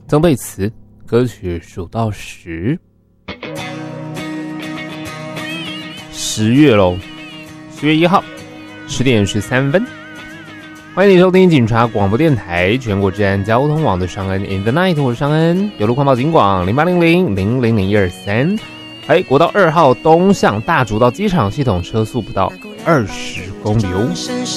曾沛慈歌曲数到10，10月咯，10月1号10点13分，欢迎你收听警察广播电台全国治安交通网的尚恩 In the Night， 我是尚恩，有路况报警广0800000123。国道2号东向大竹到机场系统车速不到20公里哦。